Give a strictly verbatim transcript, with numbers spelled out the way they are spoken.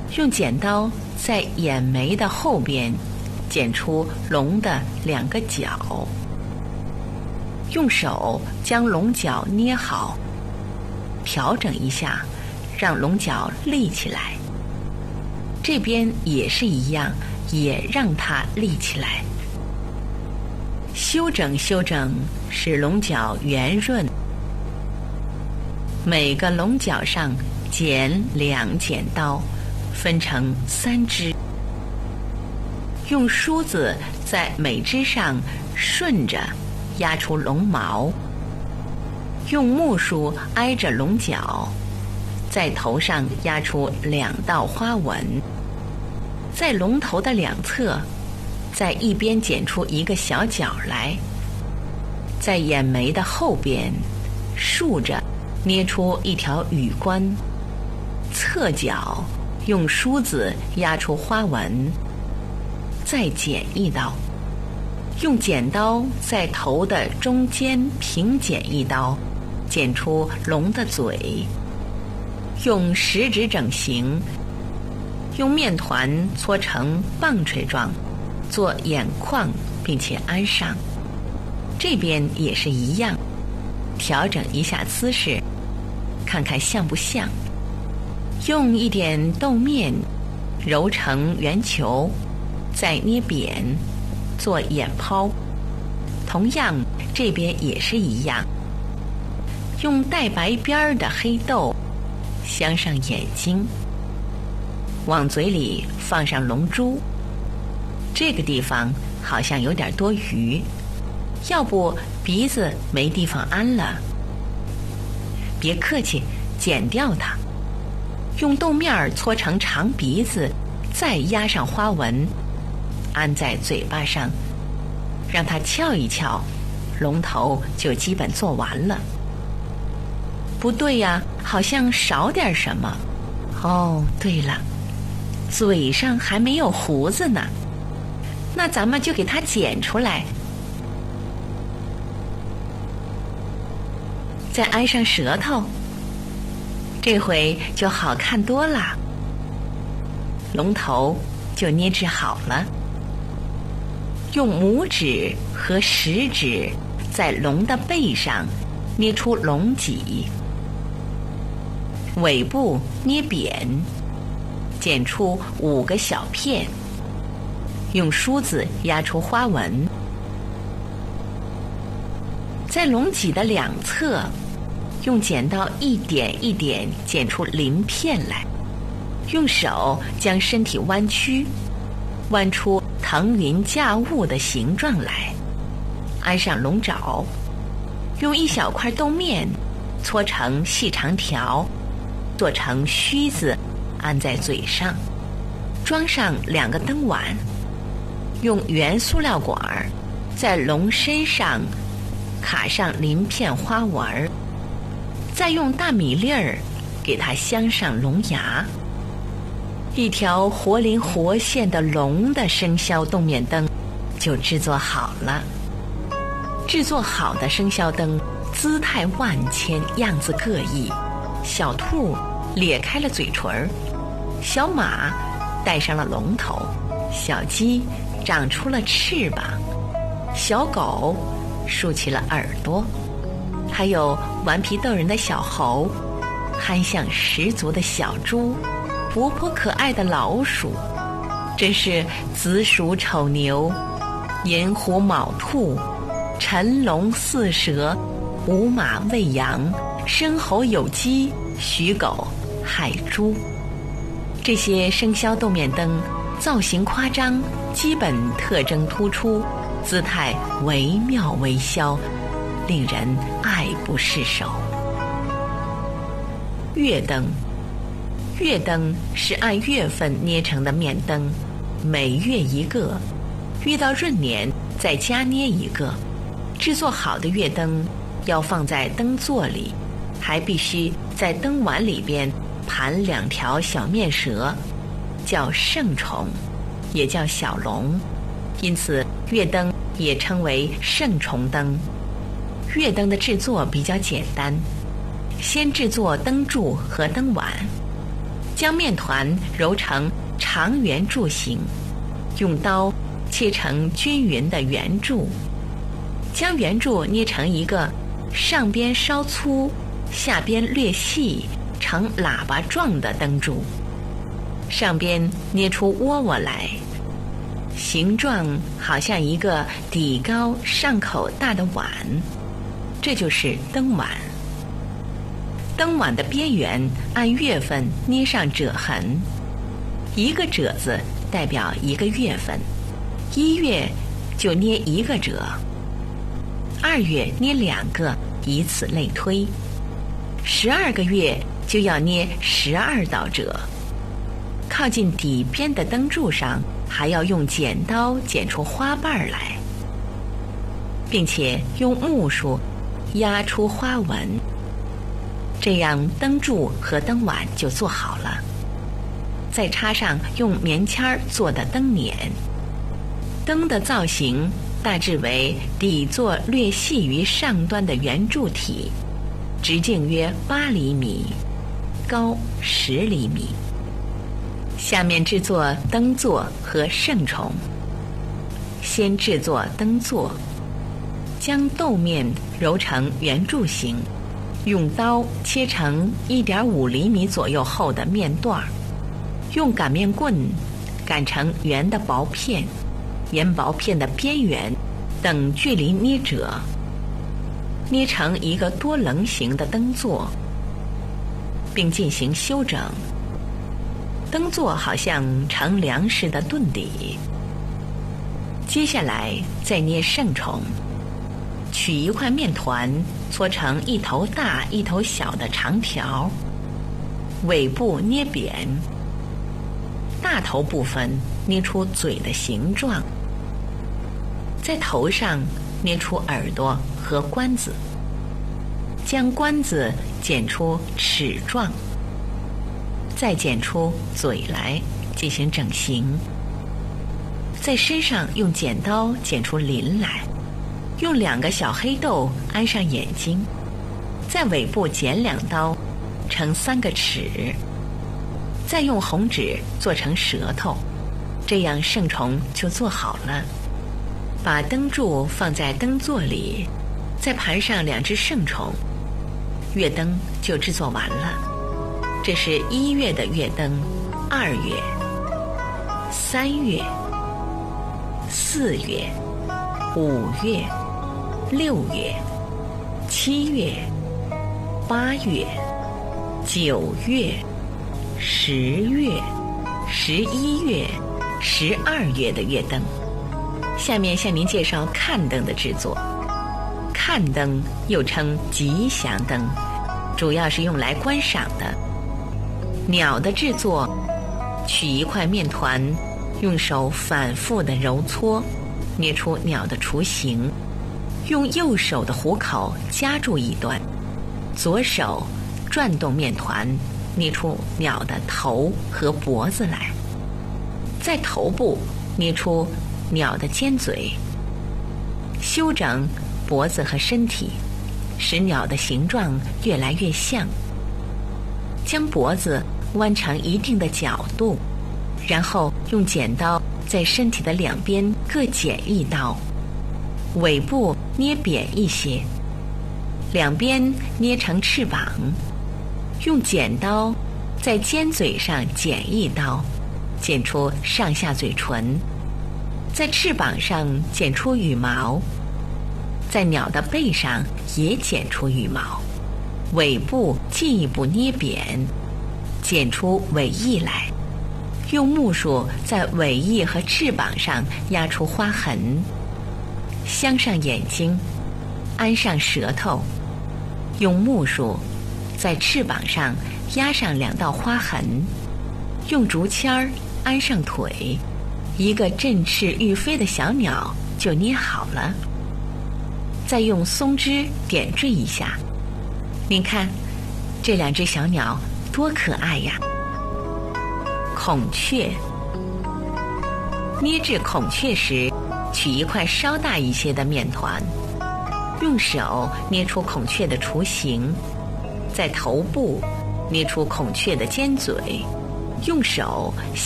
用剪刀在眼眉的后边剪出龙的两个角，用手将龙角捏好，调整一下，让龙角立起来。这边也是一样，也让它立起来。修整修整，使龙角圆润。每个龙角上剪两剪刀，分成三支。用梳子在每支上顺着压出龙毛，用木梳挨着龙角，在头上压出两道花纹，在龙头的两侧在一边剪出一个小角来，在眼眉的后边竖着捏出一条羽冠，侧角用梳子压出花纹，再剪一刀，用剪刀在头的中间平剪一刀，剪出龙的嘴，用食指整形，用面团搓成棒槌状做眼眶，并且安上。这边也是一样，调整一下姿势，看看像不像。用一点豆面揉成圆球，再捏扁做眼泡。同样这边也是一样，用带白边的黑豆镶上眼睛，往嘴里放上龙珠。这个地方好像有点多余，要不鼻子没地方安了。别客气，剪掉它。用豆面搓成长鼻子，再压上花纹，安在嘴巴上，让它翘一翘，龙头就基本做完了。不对呀，好像少点什么。哦，对了，嘴上还没有胡子呢，那咱们就给它剪出来。再安上舌头，这回就好看多了。龙头就捏制好了，用拇指和食指在龙的背上捏出龙脊，尾部捏扁，剪出五个小片，用梳子压出花纹，在龙脊的两侧用剪刀一点一点剪出鳞片来，用手将身体弯曲，弯出腾云驾雾的形状来，安上龙爪，用一小块豆面搓成细长条，做成须子，安在嘴上，装上两个灯碗，用圆塑料管在龙身上卡上鳞片花纹，再用大米粒儿给它镶上龙牙。一条活灵活现的龙的生肖动面灯就制作好了。制作好的生肖灯姿态万千，样子各异。小兔咧开了嘴唇，小马戴上了龙头，小鸡长出了翅膀，小狗竖起了耳朵，还有顽皮逗人的小猴，憨相十足的小猪，活泼可爱的老鼠，真是子鼠丑牛，寅虎卯兔，辰龙巳蛇，午马未羊，申猴酉鸡，戌狗亥猪。这些生肖动面灯造型夸张，基本特征突出，姿态惟妙惟肖，令人爱不释手。月灯，月灯是按月份捏成的面灯，每月一个，遇到闰年再加捏一个。制作好的月灯要放在灯座里，还必须在灯碗里边盘两条小面蛇，叫圣虫，也叫小龙，因此月灯也称为圣虫灯。月灯的制作比较简单，先制作灯柱和灯碗， 将面团揉成长圆柱形，用刀切成均匀的圆柱，将圆柱捏成一个上边稍粗、下边略细、呈喇叭状的灯柱，上边捏出窝窝来，形状好像一个底高上口大的碗，这就是灯碗。灯碗的边缘按月份捏上褶痕，一个褶子代表一个月份，一月就捏一个褶，二月捏两个，以此类推，十二个月就要捏十二道褶。靠近底边的灯柱上还要用剪刀剪出花瓣来，并且用木梳压出花纹，这样灯柱和灯碗就做好了。再插上用棉签做的灯捻，灯的造型大致为底座略细于上端的圆柱体，直径约八厘米，高十厘米。下面制作灯座和圣虫。先制作灯座，将豆面揉成圆柱形，用刀切成 一点五厘米左右厚的面段，用擀面棍擀成圆的薄片，沿薄片的边缘等距离捏褶，捏成一个多棱形的灯座，并进行修整。灯座好像盛粮食的盾底。接下来再捏圣虫，取一块面团搓成一头大一头小的长条，尾部捏扁，大头部分捏出嘴的形状，在头上捏出耳朵和冠子，将冠子剪出齿状，再剪出嘴来进行整形，在身上用剪刀剪出鳞来，用两个小黑豆安上眼睛，在尾部剪两刀成三个齿，再用红纸做成舌头，这样圣虫就做好了。把灯柱放在灯座里，再盘上两只圣虫，月灯就制作完了。这是一月的月灯，二月、三月、四月、五月、六月、七月、八月、九月、十月、十一月、十二月的月灯。下面向您介绍看灯的制作。看灯又称吉祥灯，主要是用来观赏的。鸟的制作，取一块面团，用手反复地揉搓，捏出鸟的雏形，用右手的虎口夹住一端，左手转动面团，捏出鸟的头和脖子来，在头部捏出鸟的尖嘴，修整脖子和身体，使鸟的形状越来越像，将脖子弯成一定的角度，然后用剪刀在身体的两边各剪一刀，尾部捏扁一些，两边捏成翅膀，用剪刀在尖嘴上剪一刀，剪出上下嘴唇，在翅膀上剪出羽毛，在鸟的背上也剪出羽毛，尾部进一步捏扁，剪出尾翼来，用木梳在尾翼和翅膀上压出花痕，镶上眼睛，安上舌头，用木梳在翅膀上压上两道花痕，用竹签儿安上腿，一个振翅欲飞的小鸟就捏好了。再用松枝点缀一下，您看这两只小鸟多可爱呀！孔雀，捏制孔雀时，取一块稍大一些的面团，用手捏出孔雀的雏形，在头部捏出孔雀的尖嘴， 用手